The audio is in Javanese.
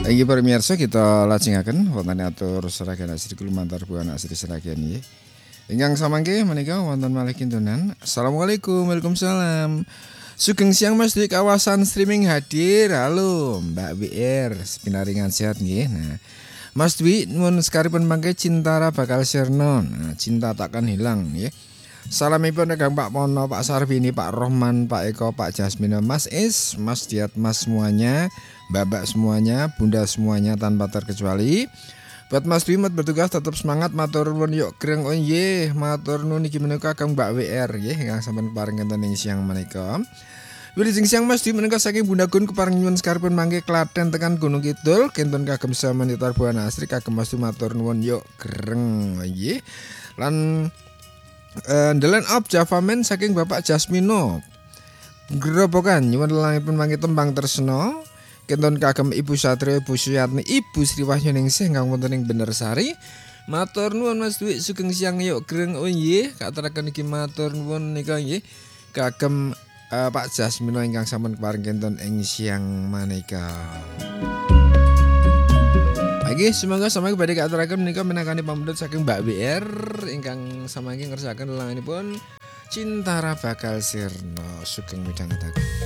Inggih para miyarsa kita lajengaken wonten atur seragen asri lumantar buana asri seragen nggih. Ingkang samangke menika wonten malih kintunan. Assalamualaikum. Waalaikumsalam. Sugeng siang Mas di kawasan streaming hadir. Halo Mbak WR, pinaringan sehat nggih. Nah, Mas Dwi nuwun sekaripun mangke Cintara bakal sirnon. Nah, cinta takkan hilang nggih. Salamipun kagem Pak Pono, Pak Sarbini, Pak Rohman, Pak Eko, Pak Jasmine, Mas Is, Mas Diat, Mas semuanya, Babak semuanya, Bunda semuanya tanpa terkecuali. Buat Mas Dwi bertugas tetap semangat matur nuwun yuk kreng onye matur nuwun iki menika kagem Mbak WR nggih ingkang sampun paring enten ing siang menika. Wilujeng siang Mas Dwi menika saking Bunda Gun keparing nyuwun sekaripun mangke Klaten tekan Gunung Kidul kinten kagem samenitar Buana Asri kagem Mas Dwi matur nuwun yuk kreng nggih. Lan Ndelan up Javamen saking Bapak Jasmino. Grobogan nyuwun lelangipun mangke tembang tresna. Kinten kagem Ibu Satrio, Ibu Suyatni, Ibu Sri Wahyuningsih ingkang wonten ing Benersari. Matur nuwun Mas Dwi sugeng siang yuk greng nggih. Katuraken iki matur nuwun nika nggih kagem Pak Jasmino ingkang sampun keparing kinten ing siang manika. Nggih, semoga samangke badhe katuraken menika minangkani pamundhut saking Mbak WR ingkang samangke ngersakaken lelanganipun Cintara bakal sirna sugeng midhangetaken.